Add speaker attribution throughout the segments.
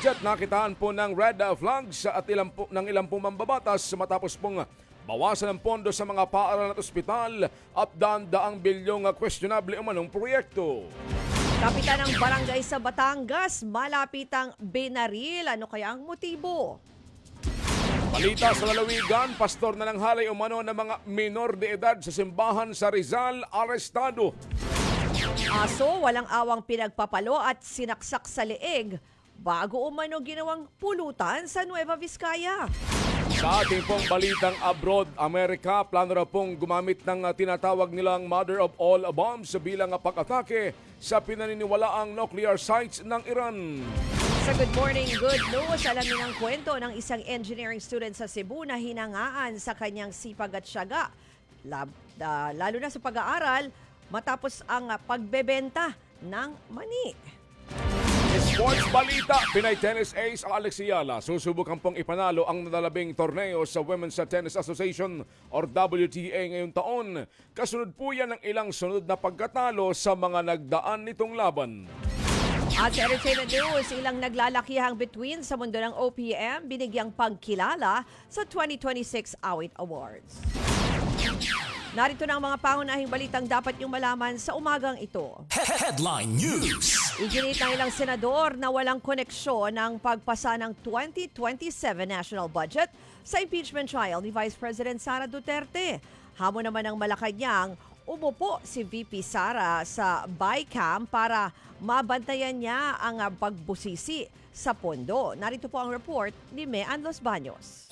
Speaker 1: budget, nakitaan po ng red flags at ng ilang po mambabatas matapos pong bawasan ng pondo sa mga paaralan at ospital at daang bilyong questionable umanong proyekto.
Speaker 2: Kapitan ng barangay sa Batangas, malapitang binaril. Ano kaya ang motibo?
Speaker 1: Balita sa lalawigan, pastor na ng halay umano ng mga minor de edad sa simbahan sa Rizal, arestado.
Speaker 2: Aso, walang awang pinagpapalo at sinaksak sa leeg bago umano ginawang pulutan sa Nueva Vizcaya.
Speaker 1: Sa ating pong balitang abroad, Amerika, plano na pong gumamit ng tinatawag nilang Mother of All Bombs bilang pag-atake sa pinaniniwalaang nuclear sites ng Iran.
Speaker 2: Sa Good Morning, Good News, alamin ang kwento ng isang engineering student sa Cebu na hinangaan sa kanyang sipag at tiyaga, lalo na sa pag-aaral matapos ang pagbebenta ng mani.
Speaker 1: Sports balita, Pinay tennis ace Alex Ayala susubukan pong ipanalo ang nadalabing torneo sa Women's Tennis Association or WTA ngayong taon. Kasunod po yan ng ilang sunod na pagkatalo sa mga nagdaan nitong laban.
Speaker 2: At sa Entertainment News, ilang naglalakihang bituin sa mundo ng OPM binigyang pagkilala sa 2026 Awit Awards. Narito na ang mga pangunahing balitang dapat niyong malaman sa umagang ito.
Speaker 3: Headline News.
Speaker 2: Iginit ng ilang senador na walang koneksyon ng pagpasa ng 2027 national budget sa impeachment trial ni Vice President Sara Duterte. Hamon naman ng Malacanang, umupo si VP Sara sa BICAM para mabantayan niya ang pagbusisi sa pondo. Narito po ang report ni Mean Los Baños.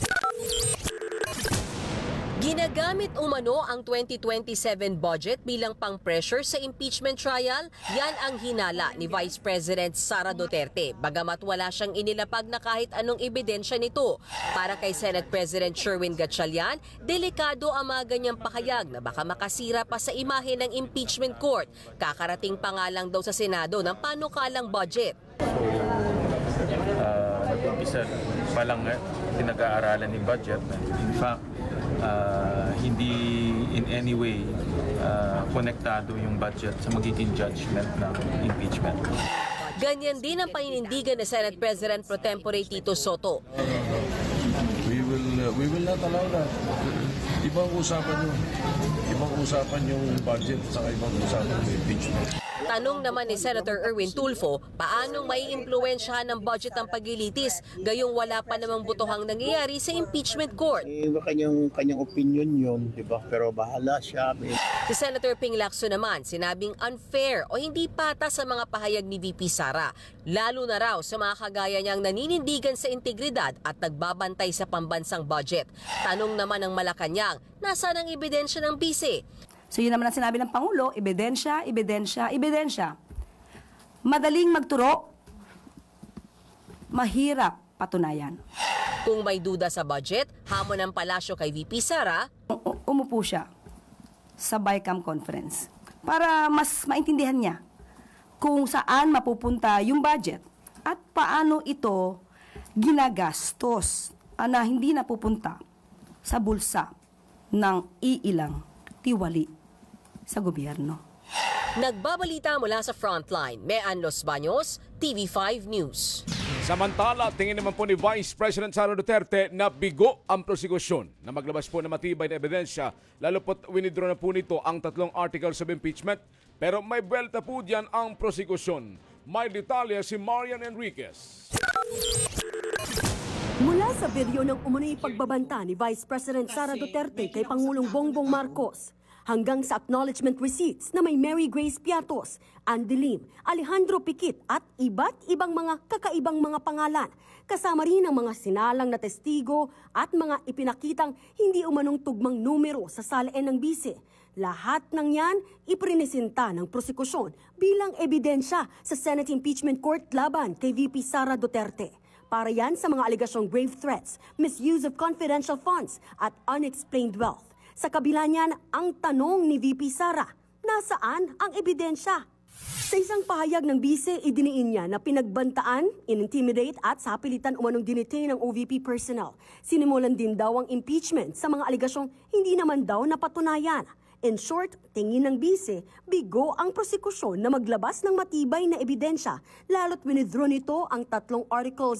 Speaker 4: Ginagamit umano ang 2027 budget bilang pang-pressure sa impeachment trial. Yan ang hinala ni Vice President Sara Duterte. Bagamat wala siyang inilapag na kahit anong ebidensya nito. Para kay Senate President Sherwin Gatchalian, delikado ang mga ganyang pakayag na baka makasira pa sa imahe ng impeachment court. Kakarating pa nga lang daw sa Senado ng panukalang budget.
Speaker 5: Nag-umpisa pa lang pinag-aaralan ng budget. In fact, hindi in any way konektado yung budget sa magiging judgment ng impeachment.
Speaker 4: Ganyan din ang paninindigan ni Senate President Pro Tempore Tito Soto.
Speaker 6: We will not allow that. Ibang usapan yung budget sa ibang usapan yung impeachment.
Speaker 4: Tanong naman ni Senator Erwin Tulfo, paanong may impluwensyahan ng budget ang paglilitis gayong wala pa namang butuhang nangyayari sa impeachment court?
Speaker 7: Kanyang opinion yun, di ba? Pero bahala siya.
Speaker 4: Si Senator Ping Lacson naman, sinabing unfair o hindi patas sa mga pahayag ni VP Sara, lalo na raw sa mga kagaya niyang naninindigan sa integridad at nagbabantay sa pambansang budget. Tanong naman ng Malacanang, nasaan ang ebidensya ng bise?
Speaker 8: So yun naman ang sinabi ng Pangulo, ebidensya, ebidensya, ebidensya. Madaling magturo, mahirap patunayan.
Speaker 4: Kung may duda sa budget, hamon ng palasyo kay VP Sara,
Speaker 8: umupo siya sa BICAM conference para mas maintindihan niya kung saan mapupunta yung budget at paano ito ginagastos na hindi napupunta sa bulsa ng iilang tiwali sa gobyerno.
Speaker 4: Nagbabalita mula sa Frontline, Mean Los Baños, TV5 News.
Speaker 1: Samantala, tingin naman po ni Vice President Sara Duterte na bigo ang prosekusyon na maglabas po ng matibay na ebidensya, lalo po't winidraw na po nito ang 3 articles of impeachment, pero may buwelta po diyan ang prosekusyon. May detalye si Marian Enriquez.
Speaker 9: Mula sa video ng umunoy pagbabanta ni Vice President Sara Duterte kay Pangulong Bongbong Marcos, hanggang sa acknowledgement receipts na may Mary Grace Piatos, Andy Lim, Alejandro Piquit at iba't ibang mga kakaibang mga pangalan. Kasama rin ang mga sinalang na testigo at mga ipinakitang hindi umanong tugmang numero sa salain ng bise. Lahat ng yan iprinisinta ng prosekusyon bilang ebidensya sa Senate Impeachment Court laban kay VP Sara Duterte. Para yan sa mga alegasyong grave threats, misuse of confidential funds at unexplained wealth. Sa kabila niyan, ang tanong ni VP Sara, nasaan ang ebidensya? Sa isang pahayag ng bise, idiniin niya na pinagbantaan, in-intimidate at sa pilitan umanong dinitain ng OVP personnel. Sinimulan din daw ang impeachment sa mga alegasyong hindi naman daw napatunayan. In short, tingin ng bise, bigo ang prosekusyon na maglabas ng matibay na ebidensya, lalo't winidraw nito ang 3 articles